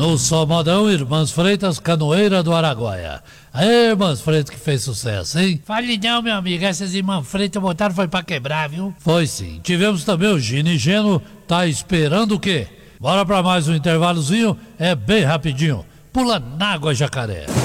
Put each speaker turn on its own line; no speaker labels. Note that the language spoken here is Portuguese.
No Somodão, Irmãs Freitas, Canoeira do Araguaia. Aê, Irmãs Freitas, que fez sucesso, hein?
Fale não, meu amigo, essas Irmãs Freitas botaram foi pra quebrar, viu?
Foi sim. Tivemos também o Gino e Geno, tá esperando o quê? Bora pra mais um intervalozinho, é bem rapidinho. Pula na água, jacaré.